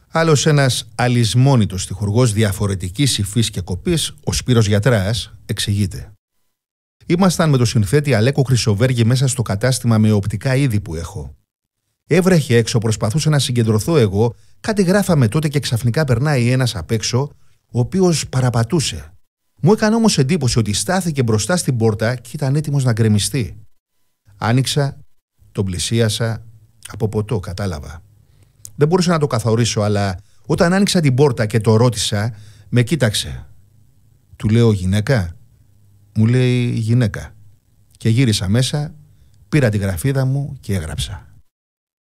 Άλλος ένας αλυσμόνητος στιχουργός διαφορετικής υφής και κοπής, ο Σπύρος Γιατράς, εξηγείται. Ήμασταν με το συνθέτη Αλέκο Χρυσοβέργη μέσα στο κατάστημα με οπτικά είδη που έχω. Έβρεχε έξω, προσπαθούσα να συγκεντρωθώ εγώ, κάτι γράφαμε τότε και ξαφνικά περνάει ένας απ' έξω, ο οποίος παραπατούσε. Μου έκανε όμως εντύπωση ότι στάθηκε μπροστά στην πόρτα και ήταν έτοιμος να γκρεμιστεί. Άνοιξα, τον πλησίασα, από ποτό κατάλαβα. Δεν μπορούσα να το καθορίσω, αλλά όταν άνοιξα την πόρτα και το ρώτησα, με κοίταξε. Του λέω γυναίκα. Μου λέει γυναίκα. Και γύρισα μέσα, πήρα τη γραφίδα μου και έγραψα.